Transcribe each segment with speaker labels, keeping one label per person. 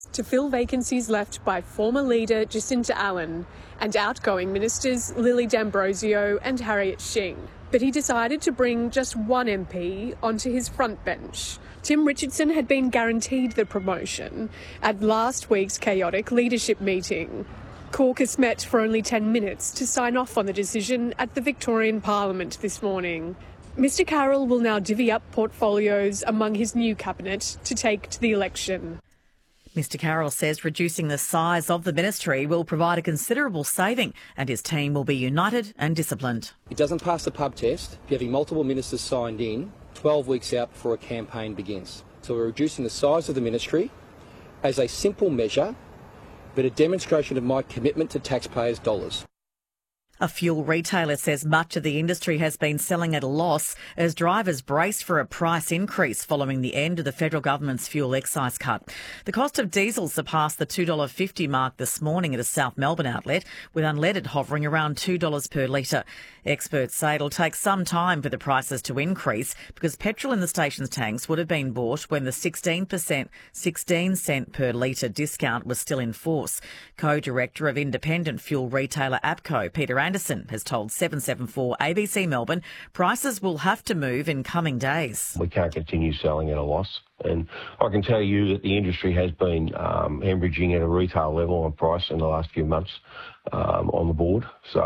Speaker 1: to fill vacancies left by former leader Jacinta Allen and outgoing ministers Lily D'Ambrosio and Harriet Shing. But he decided to bring just one MP onto his front bench. Tim Richardson had been guaranteed the promotion at last week's chaotic leadership meeting. Caucus met for only 10 minutes to sign off on the decision at the Victorian Parliament this morning. Mr Carroll will now divvy up portfolios among his new cabinet to take to the election.
Speaker 2: Mr Carroll says reducing the size of the ministry will provide a considerable saving and his team will be united and disciplined.
Speaker 3: It doesn't pass the pub test if you're having multiple ministers signed in 12 weeks out before a campaign begins. So we're reducing the size of the ministry as a simple measure, but a demonstration of my commitment to taxpayers' dollars.
Speaker 2: A fuel retailer says much of the industry has been selling at a loss as drivers brace for a price increase following the end of the federal government's fuel excise cut. The cost of diesel surpassed the $2.50 mark this morning at a South Melbourne outlet, with unleaded hovering around $2 per litre. Experts say it'll take some time for the prices to increase because petrol in the station's tanks would have been bought when the 16 cent per litre discount was still in force. Co-director of independent fuel retailer APCO, Peter Anderson, has told 774 ABC Melbourne prices will have to move in coming days.
Speaker 4: We can't continue selling at a loss. And I can tell you that the industry has been hemorrhaging at a retail level on price in the last few months on the board.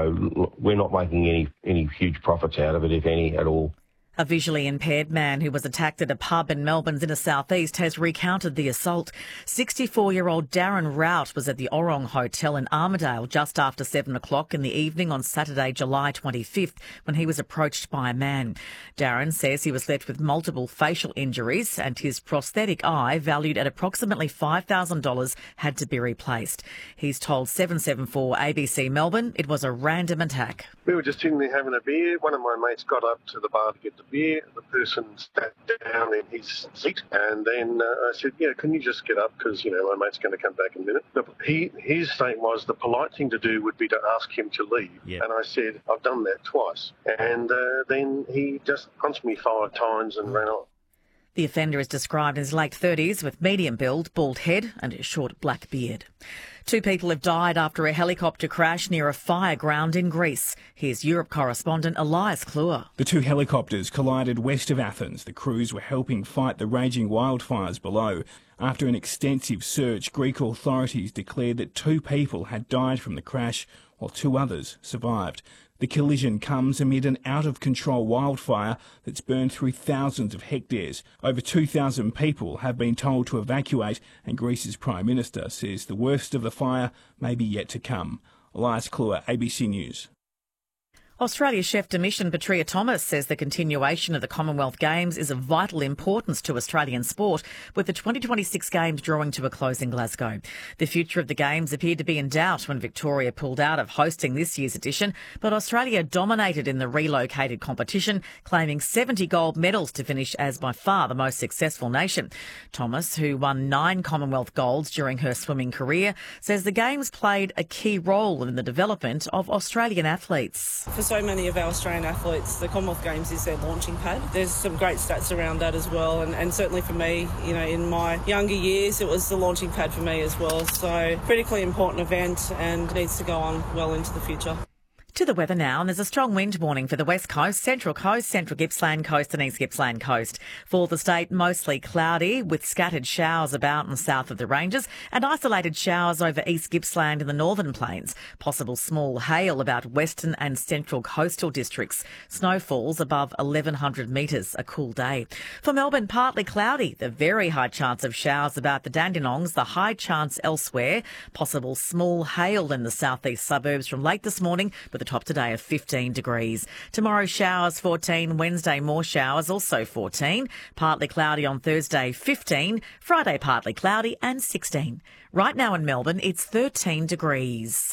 Speaker 4: So we're not making any huge profits out of it, if any, at all.
Speaker 2: A visually impaired man who was attacked at a pub in Melbourne's inner southeast has recounted the assault. 64-year-old Darren Rout was at the Orong Hotel in Armidale just after 7 o'clock in the evening on Saturday, July 25th, when he was approached by a man. Darren says he was left with multiple facial injuries and his prosthetic eye, valued at approximately $5,000, had to be replaced. He's told 774 ABC Melbourne it was a random attack.
Speaker 5: We were just sitting there having a beer. One of my mates got up to the bar to get the beer. The person sat down in his seat, and then I said, can you just get up because, my mate's going to come back in a minute. But his statement was the polite thing to do would be to ask him to leave. Yeah. And I said, I've done that twice. And then he just punched me 5 times and ran off.
Speaker 2: The offender is described in his late 30s with medium build, bald head and a short black beard. 2 people have died after a helicopter crash near a fire ground in Greece. Here's Europe correspondent Elias Kluwer.
Speaker 6: The 2 helicopters collided west of Athens. The crews were helping fight the raging wildfires below. After an extensive search, Greek authorities declared that 2 people had died from the crash, while 2 others survived. The collision comes amid an out-of-control wildfire that's burned through thousands of hectares. Over 2,000 people have been told to evacuate, and Greece's Prime Minister says the worst of the fire may be yet to come. Elias Kluwer, ABC News.
Speaker 2: Australia chef de mission Petria Thomas says the continuation of the Commonwealth Games is of vital importance to Australian sport, with the 2026 Games drawing to a close in Glasgow. The future of the Games appeared to be in doubt when Victoria pulled out of hosting this year's edition, but Australia dominated in the relocated competition, claiming 70 gold medals to finish as by far the most successful nation. Thomas, who won 9 Commonwealth golds during her swimming career, says the Games played a key role in the development of Australian athletes.
Speaker 7: For so many of our Australian athletes, the Commonwealth Games is their launching pad. There's some great stats around that as well, and certainly for me, in my younger years, it was the launching pad for me as well. So critically important event and needs to go on well into the future.
Speaker 2: To the weather now, and there's a strong wind warning for the West Coast, Central Coast, Central Gippsland Coast and East Gippsland Coast. For the state, mostly cloudy with scattered showers about and south of the ranges and isolated showers over East Gippsland and the Northern Plains. Possible small hail about western and central coastal districts. Snowfalls above 1,100 metres, a cool day. For Melbourne, partly cloudy. The very high chance of showers about the Dandenongs, the high chance elsewhere. Possible small hail in the southeast suburbs from late this morning with a top today of 15 degrees. Tomorrow showers 14, Wednesday more showers also 14, partly cloudy on Thursday 15, Friday partly cloudy and 16. Right now in Melbourne it's 13 degrees.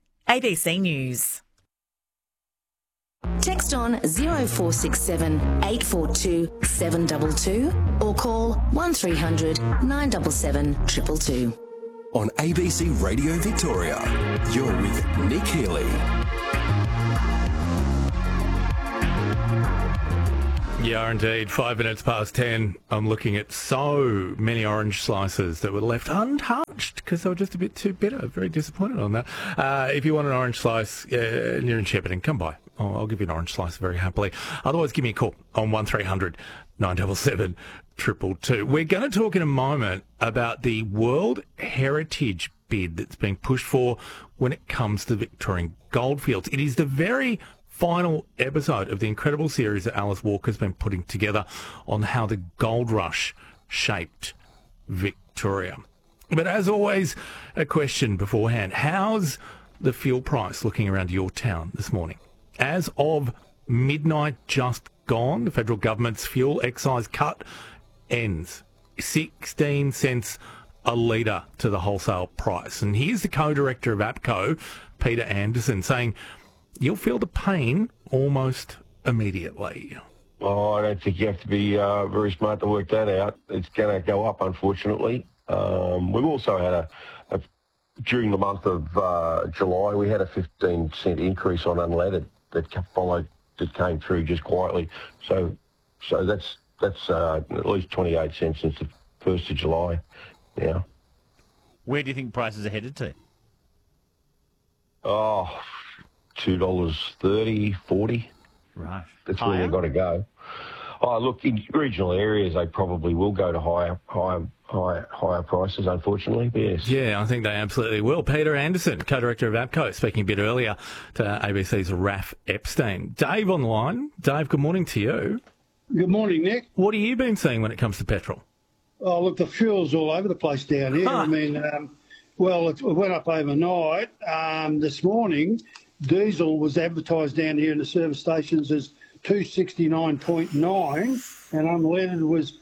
Speaker 2: ABC News.
Speaker 8: Text on 0467 842 722 or call 1300 977 222.
Speaker 9: On ABC Radio Victoria, you're with Nick Healy.
Speaker 10: You are indeed. 5 minutes past 10. I'm looking at so many orange slices that were left untouched because they were just a bit too bitter. Very disappointed on that. If you want an orange slice and you're in Shepparton, come by. I'll give you an orange slice very happily. Otherwise, give me a call on 1300 977 222. We're going to talk in a moment about the World Heritage bid that's being pushed for when it comes to Victorian goldfields. It is the very final episode of the incredible series that Alice Walker's been putting together on how the gold rush shaped Victoria. But as always, a question beforehand. How's the fuel price looking around your town this morning? As of midnight just gone, the federal government's fuel excise cut ends. 16 cents a litre to the wholesale price. And here's the co-director of APCO, Peter Anderson, saying you'll feel the pain almost immediately.
Speaker 4: Oh, I don't think you have to be very smart to work that out. It's going to go up, unfortunately. We've also had during the month of July, we had a 15-cent increase on unleaded that came through just quietly. So that's at least 28 cents since the 1st of July now.
Speaker 11: Where do you think prices are headed to?
Speaker 4: Oh, $2.30, 40.
Speaker 11: Right.
Speaker 4: That's where they've got to go. Oh, look, in regional areas, they probably will go to higher prices, unfortunately. Yes.
Speaker 10: Yeah, I think they absolutely will. Peter Anderson, co-director of APCO, speaking a bit earlier to ABC's Raph Epstein. Dave on the line. Dave, good morning to you.
Speaker 12: Good morning, Nick.
Speaker 10: What have you been seeing when it comes to petrol?
Speaker 12: Oh, look, the fuel's all over the place down here. I mean, it went up overnight. This morning, diesel was advertised down here in the service stations as $2.69.9 and unleaded was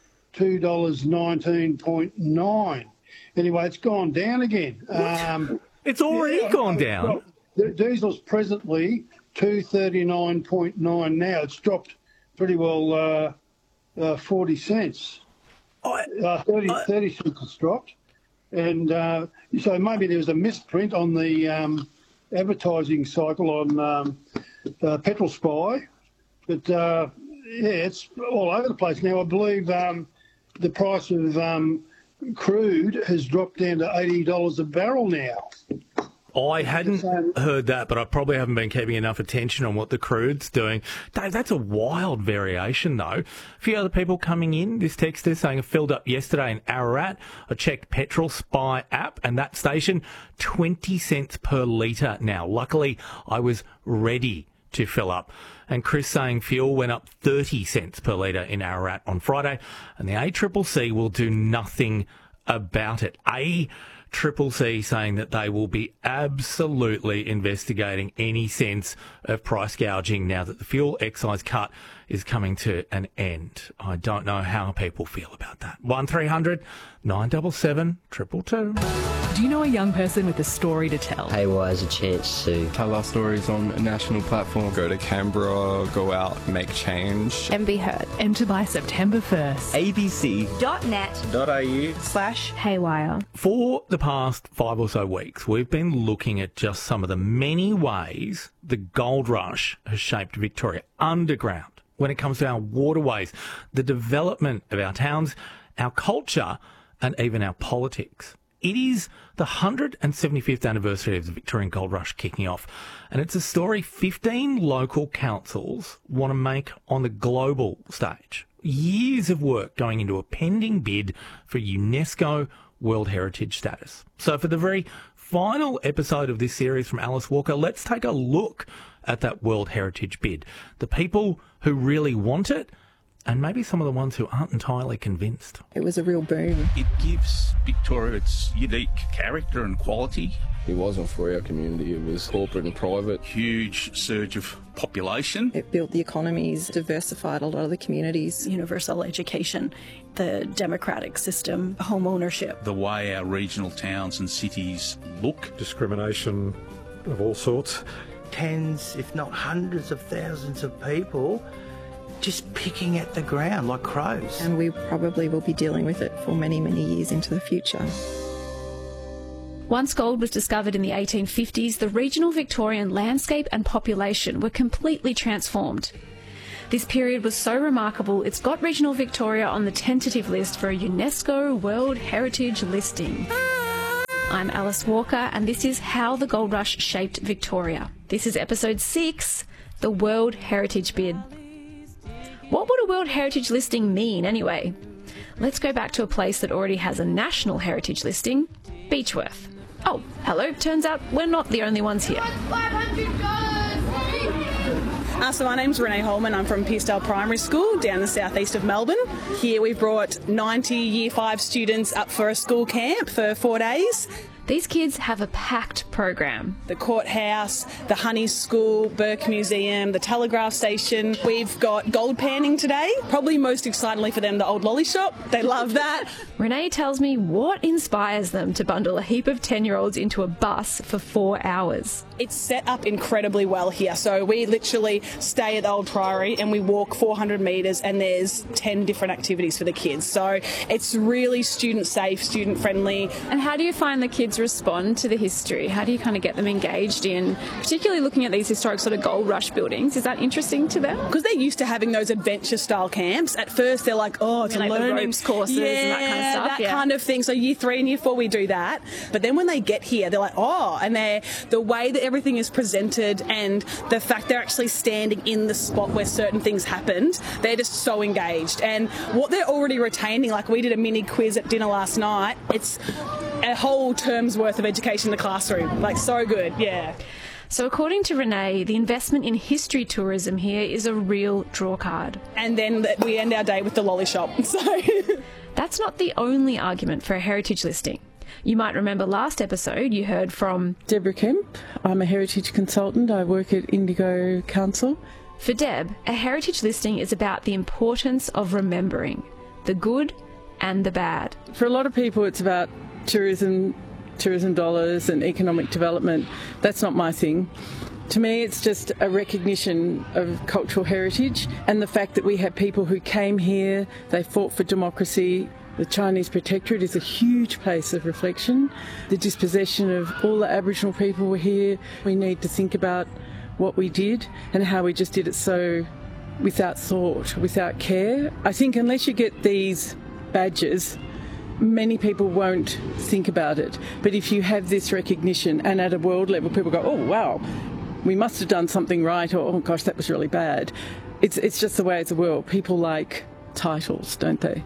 Speaker 12: $2.19.9. Anyway, it's gone down again.
Speaker 10: It's already gone down?
Speaker 12: Diesel's presently $2.39.9 now. It's dropped pretty well 40 cents. 30 cents it's dropped. And so maybe there was a misprint on the advertising cycle on Petrol Spy. But, it's all over the place now. I believe the price of crude has dropped down to $80 a barrel now.
Speaker 10: I hadn't heard that, but I probably haven't been keeping enough attention on what the crude's doing. Dave, that's a wild variation, though. A few other people coming in. This text is saying it filled up yesterday in Ararat. I checked Petrol Spy app, and that station, 20 cents per litre now. Luckily, I was ready to fill up. And Chris saying fuel went up 30 cents per litre in Ararat on Friday, and the ACCC will do nothing about it. ACCC saying that they will be absolutely investigating any sense of price gouging now that the fuel excise cut is coming to an end. I don't know how people feel about that. 1300 977 222.
Speaker 13: Do you know a young person with a story to tell?
Speaker 14: Haywire is a chance to
Speaker 15: tell our stories on a national platform. Go to Canberra, go out, make change.
Speaker 13: And be heard. Enter by September 1st.
Speaker 14: abc.net.au/haywire.
Speaker 10: For the past 5 or so weeks, we've been looking at just some of the many ways the gold rush has shaped Victoria underground when it comes to our waterways, the development of our towns, our culture, and even our politics. It is the 175th anniversary of the Victorian Gold Rush kicking off, and it's a story 15 local councils want to make on the global stage. Years of work going into a pending bid for UNESCO World Heritage status. So for the very final episode of this series from Alice Walker, let's take a look at that World Heritage bid. The people who really want it, and maybe some of the ones who aren't entirely convinced.
Speaker 16: It was a real boom.
Speaker 17: It gives Victoria its unique character and quality.
Speaker 18: It wasn't for our community, it was corporate and private.
Speaker 17: Huge surge of population.
Speaker 16: It built the economies, diversified a lot of the communities.
Speaker 19: Universal education, the democratic system, home ownership.
Speaker 17: The way our regional towns and cities look.
Speaker 20: Discrimination of all sorts.
Speaker 21: Tens, if not hundreds of thousands of people just picking at the ground like crows.
Speaker 16: And we probably will be dealing with it for many, many years into the future.
Speaker 22: Once gold was discovered in the 1850s, the regional Victorian landscape and population were completely transformed.
Speaker 1: This period was so remarkable, it's got regional Victoria on the tentative list for a UNESCO World Heritage listing. I'm Alice Walker, and this is How the Gold Rush Shaped Victoria. This is episode 6, the World Heritage Bid. What would a World Heritage listing mean anyway? Let's go back to a place that already has a national heritage listing, Beechworth. Oh, hello, turns out we're not the only ones here.
Speaker 22: So my name's Renee Holman. I'm from Pearcedale Primary School down the southeast of Melbourne. Here we've brought 90 Year 5 students up for a school camp for 4 days.
Speaker 1: These kids have a packed program.
Speaker 22: The courthouse, the Honey School, Burke Museum, the Telegraph Station. We've got gold panning today. Probably most excitedly for them, the old lolly shop. They love that.
Speaker 1: Renee tells me what inspires them to bundle a heap of 10-year-olds into a bus for 4 hours.
Speaker 22: It's set up incredibly well here. So we literally stay at the old Priory and we walk 400 metres and there's 10 different activities for the kids. So it's really student safe, student friendly.
Speaker 1: And how do you find the kids respond to the history? How do you kind of get them engaged in, particularly looking at these historic sort of gold rush buildings? Is that interesting to them?
Speaker 22: Because they're used to having those adventure style camps. At first they're like, oh, it's
Speaker 1: like
Speaker 22: learning
Speaker 1: the ropes courses and that kind of stuff.
Speaker 22: That kind of thing. So year 3 and year 4 we do that. But then when they get here, they're like, oh, and the way that everything is presented and the fact they're actually standing in the spot where certain things happened, they're just so engaged. And what they're already retaining, like we did a mini quiz at dinner last night, it's a whole term's worth of education in the classroom. Like, so good, yeah.
Speaker 1: So according to Renee, the investment in history tourism here is a real drawcard.
Speaker 22: And then we end our day with the lolly shop. So
Speaker 1: that's not the only argument for a heritage listing. You might remember last episode you heard from
Speaker 23: Deborah Kemp. I'm a heritage consultant. I work at Indigo Council.
Speaker 1: For Deb, a heritage listing is about the importance of remembering the good and the bad.
Speaker 23: For a lot of people it's about tourism dollars and economic development. That's not my thing. To me, it's just a recognition of cultural heritage and the fact that we have people who came here, they fought for democracy. The Chinese Protectorate is a huge place of reflection. The dispossession of all the Aboriginal people were here. We need to think about what we did and how we just did it so without thought, without care. I think unless you get these badges, many people won't think about it. But if you have this recognition and at a world level people go, oh wow, we must have done something right, or oh gosh, that was really bad. It's just the way it's the world. People like titles, don't they?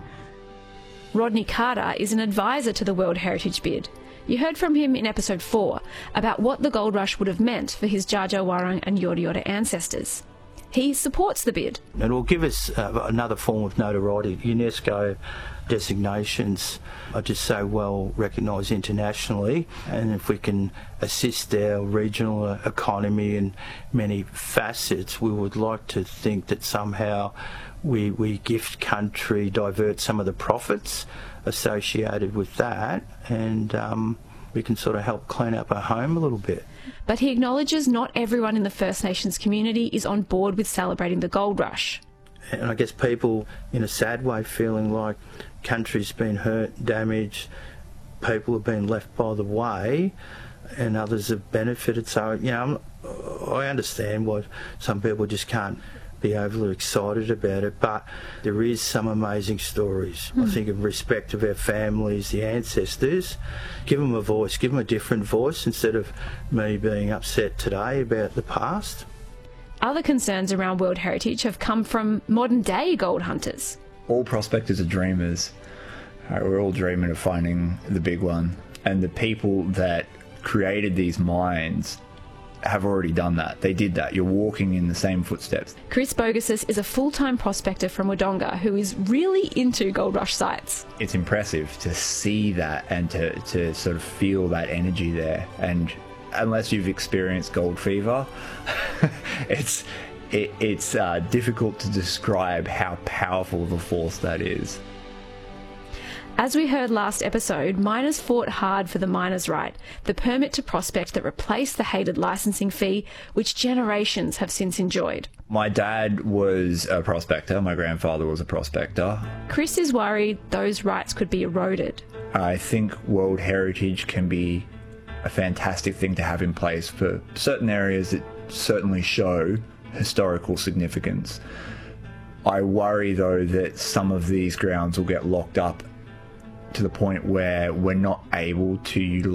Speaker 1: Rodney Carter is an advisor to the World Heritage Bid. You heard from him in episode 4 about what the gold rush would have meant for his Dja Dja Wurrung and Yorta Yorta ancestors. He supports the bid.
Speaker 21: It will give us another form of notoriety. UNESCO designations are just so well recognised internationally, and if we can assist our regional economy in many facets, we would like to think that somehow we gift country, divert some of the profits associated with that, and we can sort of help clean up our home a little bit.
Speaker 1: But he acknowledges not everyone in the First Nations community is on board with celebrating the gold rush.
Speaker 21: And I guess people, in a sad way, feeling like country's been hurt, damaged, people have been left by the way, and others have benefited. So, you know, I understand why some people just can't be overly excited about it, but there is some amazing stories. I think in respect of our families, the ancestors, give them a voice, give them a different voice instead of me being upset today about the past.
Speaker 1: Other concerns around World Heritage have come from modern day gold hunters.
Speaker 24: All prospectors are dreamers. We're all dreaming of finding the big one, and the people that created these mines have already done that. They did that. You're walking in the same footsteps.
Speaker 1: Chris Bogasus is a full-time prospector from Wodonga who is really into gold rush sites.
Speaker 24: It's impressive to see that and to sort of feel that energy there. And unless you've experienced gold fever, it's difficult to describe how powerful the force that is.
Speaker 1: As we heard last episode, miners fought hard for the miner's right, the permit to prospect that replaced the hated licensing fee, which generations have since enjoyed.
Speaker 24: My dad was a prospector, my grandfather was a prospector.
Speaker 1: Chris is worried those rights could be eroded.
Speaker 24: I think World Heritage can be a fantastic thing to have in place for certain areas that certainly show historical significance. I worry though that some of these grounds will get locked up to the point where we're not able to utilise